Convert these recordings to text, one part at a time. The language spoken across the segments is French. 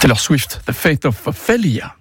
Taylor Swift, The Fate of Ophelia.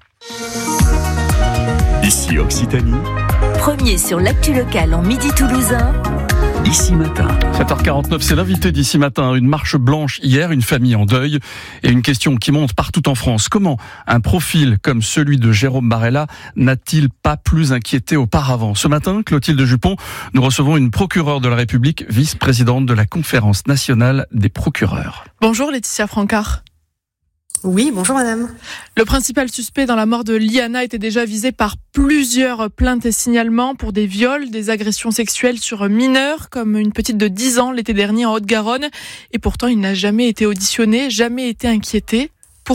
Ici Occitanie. Premier sur l'actu locale en Midi Toulousain. Ici Matin. 7h49, c'est l'invité d'Ici Matin. Une marche blanche hier, une famille en deuil et une question qui monte partout en France. Comment un profil comme celui de Jérôme Barella n'a-t-il pas plus inquiété auparavant ? Ce matin, Clotilde Jupon, nous recevons une procureure de la République, vice-présidente de la Conférence nationale des procureurs. Bonjour Laetitia Francard. Oui, bonjour madame. Le principal suspect dans la mort de Liana était déjà visé par plusieurs plaintes et signalements pour des viols, des agressions sexuelles sur mineurs, comme une petite de 10 ans l'été dernier en Haute-Garonne. Et pourtant, il n'a jamais été auditionné, jamais été inquiété. Pourquoi ?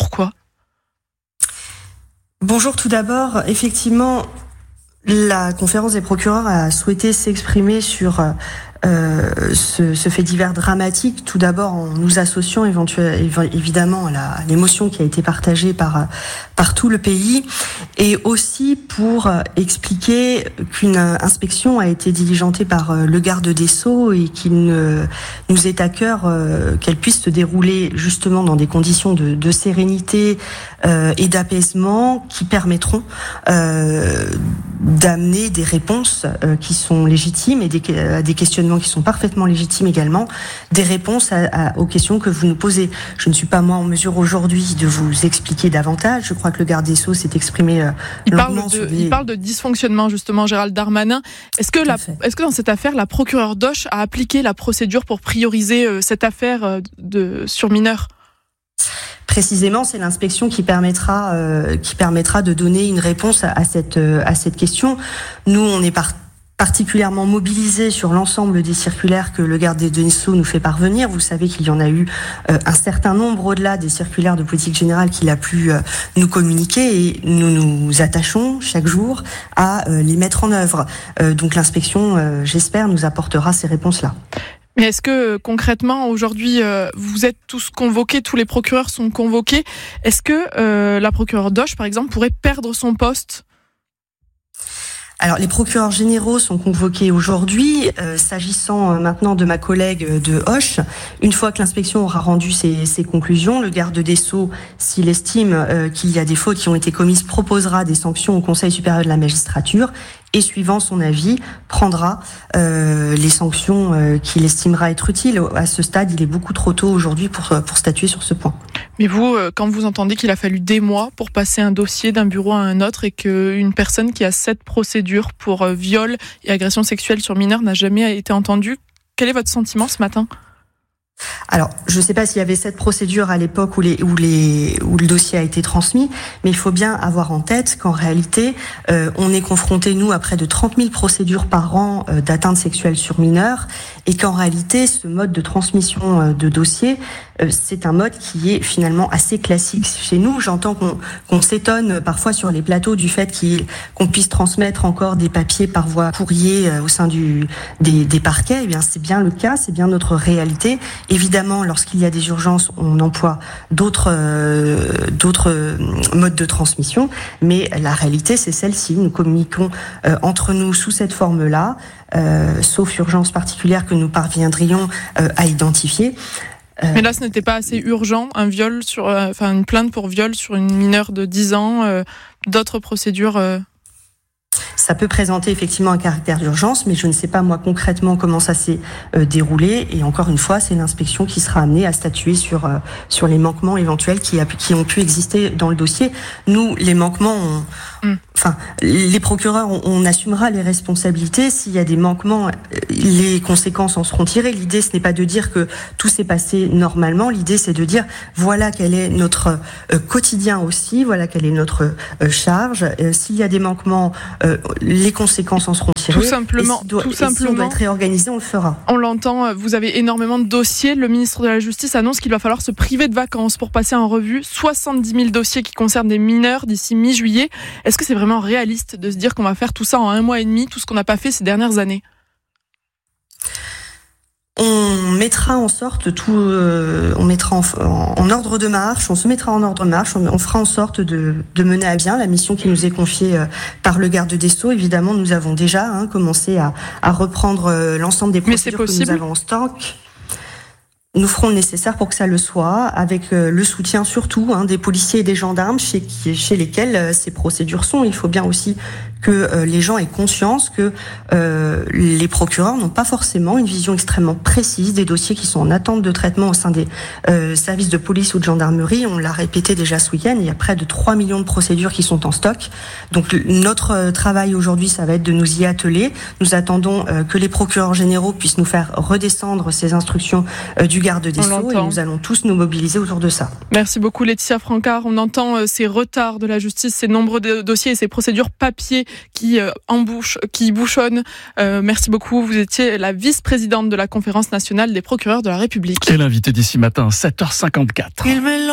Bonjour tout d'abord. Effectivement, la conférence des procureurs a souhaité s'exprimer sur ce fait divers dramatique, tout d'abord en nous associant évidemment à l'émotion qui a été partagée par tout le pays, et aussi pour expliquer qu'une inspection a été diligentée par le garde des Sceaux et qu'il nous est à cœur qu'elle puisse se dérouler justement dans des conditions de sérénité et d'apaisement qui permettront d'amener des réponses qui sont légitimes et des questionnements qui sont parfaitement légitimes également, des réponses aux questions que vous nous posez. Je ne suis pas moi en mesure aujourd'hui de vous expliquer davantage. Je crois que le garde des Sceaux s'est exprimé longuement sur Il parle de dysfonctionnement justement, Gérald Darmanin. Est-ce que dans cette affaire, la procureure Doche a appliqué la procédure pour prioriser cette affaire sur mineurs ? Précisément, c'est l'inspection qui permettra de donner une réponse à cette question. Nous, on est particulièrement mobilisés sur l'ensemble des circulaires que le garde des Sceaux nous fait parvenir. Vous savez qu'il y en a eu un certain nombre au-delà des circulaires de politique générale qu'il a pu nous communiquer, et nous nous attachons chaque jour à les mettre en œuvre. Donc l'inspection, j'espère, nous apportera ces réponses-là. Mais est-ce que concrètement, aujourd'hui, vous êtes tous convoqués, tous les procureurs sont convoqués ? Est-ce que la procureure Doche, par exemple, pourrait perdre son poste ? Alors, les procureurs généraux sont convoqués aujourd'hui. S'agissant maintenant de ma collègue de Hoche, une fois que l'inspection aura rendu ses conclusions, le garde des Sceaux, s'il estime qu'il y a des fautes qui ont été commises, proposera des sanctions au Conseil supérieur de la magistrature et, suivant son avis, prendra les sanctions qu'il estimera être utiles. À ce stade, il est beaucoup trop tôt aujourd'hui pour statuer sur ce point. Mais vous, quand vous entendez qu'il a fallu des mois pour passer un dossier d'un bureau à un autre et qu'une personne qui a 7 procédures pour viol et agression sexuelle sur mineurs n'a jamais été entendue, quel est votre sentiment ce matin ? Alors, je ne sais pas s'il y avait cette procédure à l'époque où le dossier a été transmis, mais il faut bien avoir en tête qu'en réalité, on est confronté, nous, à près de 30 000 procédures par an d'atteinte sexuelle sur mineurs, et qu'en réalité, ce mode de transmission de dossier, c'est un mode qui est finalement assez classique chez nous. J'entends qu'on s'étonne parfois sur les plateaux du fait qu'on puisse transmettre encore des papiers par voie courrier au sein des parquets. Eh bien, c'est bien le cas, c'est bien notre réalité. Évidemment, lorsqu'il y a des urgences, on emploie d'autres modes de transmission, mais la réalité, c'est celle-ci. Nous communiquons entre nous sous cette forme-là, sauf urgence particulière que nous parviendrions à identifier. Mais là, ce n'était pas assez urgent, une plainte pour viol sur une mineure de 10 ans, d'autres procédures. Ça peut présenter effectivement un caractère d'urgence, mais je ne sais pas moi concrètement comment ça s'est déroulé. Et encore une fois, c'est l'inspection qui sera amenée à statuer sur les manquements éventuels qui ont pu exister dans le dossier. Nous, les manquements, les procureurs, on assumera les responsabilités. S'il y a des manquements, les conséquences en seront tirées. L'idée, ce n'est pas de dire que tout s'est passé normalement. L'idée, c'est de dire voilà quel est notre quotidien aussi, voilà quelle est notre charge. S'il y a des manquements, les conséquences en seront tirées. Tout simplement. Si on doit être réorganisé, on le fera. On l'entend, vous avez énormément de dossiers. Le ministre de la Justice annonce qu'il va falloir se priver de vacances pour passer en revue 70 000 dossiers qui concernent des mineurs d'ici mi-juillet. Est-ce que c'est vraiment réaliste de se dire qu'on va faire tout ça en 1 mois et demi, tout ce qu'on n'a pas fait ces dernières années ? On mettra en sorte on mettra en ordre de marche, on se mettra en ordre de marche, on fera en sorte de mener à bien la mission qui nous est confiée par le garde des Sceaux. Évidemment, nous avons déjà commencé à reprendre l'ensemble des procédures que nous avons en stock. Nous ferons le nécessaire pour que ça le soit, avec le soutien surtout des policiers et des gendarmes chez lesquels ces procédures sont. Il faut bien aussi que les gens aient conscience que les procureurs n'ont pas forcément une vision extrêmement précise des dossiers qui sont en attente de traitement au sein des services de police ou de gendarmerie. On l'a répété déjà ce week-end, il y a près de 3 millions de procédures qui sont en stock. Donc notre travail aujourd'hui, ça va être de nous y atteler. Nous attendons que les procureurs généraux puissent nous faire redescendre ces instructions du garde des Sceaux et nous allons tous nous mobiliser autour de ça. Merci beaucoup Laetitia Francard. On entend ces retards de la justice, ces nombreux dossiers et ces procédures papier qui bouchonnent. Merci beaucoup. Vous étiez la vice-présidente de la Conférence nationale des procureurs de la République. Et l'invité d'ici matin, 7h54.